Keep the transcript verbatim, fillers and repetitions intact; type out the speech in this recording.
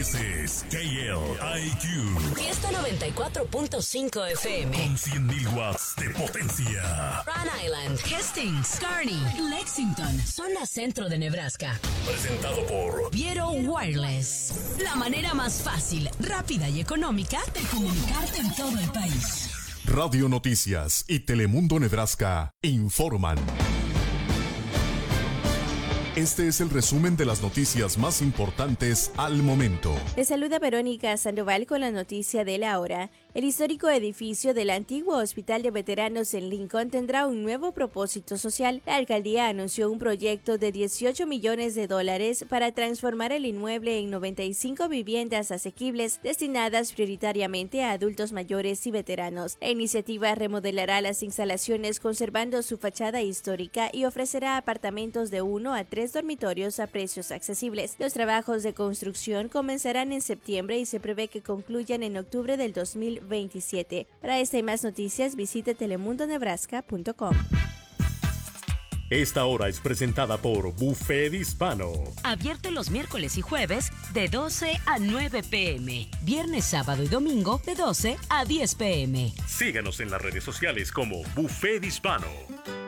This is K L I Q. Fiesta noventa y cuatro punto cinco F M. Con cien mil watts de potencia. Rhode Island, Hastings, Kearney, Lexington, zona centro de Nebraska. Presentado por Viero Wireless. La manera más fácil, rápida y económica de comunicarte en todo el país. Radio Noticias y Telemundo Nebraska informan. Este es el resumen de las noticias más importantes al momento. Les saluda Verónica Sandoval con la noticia de la hora. El histórico edificio del antiguo Hospital de Veteranos en Lincoln tendrá un nuevo propósito social. La alcaldía anunció un proyecto de dieciocho millones de dólares para transformar el inmueble en noventa y cinco viviendas asequibles destinadas prioritariamente a adultos mayores y veteranos. La iniciativa remodelará las instalaciones conservando su fachada histórica y ofrecerá apartamentos de uno a tres dormitorios a precios accesibles. Los trabajos de construcción comenzarán en septiembre y se prevé que concluyan en octubre del dos mil veintisiete. Para esta y más noticias, visite telemundo nebraska punto com. Esta hora es presentada por Buffet Hispano. Abierto los miércoles y jueves de doce a nueve pm. Viernes, sábado y domingo de doce a diez pm. Síganos en las redes sociales como Buffet Hispano.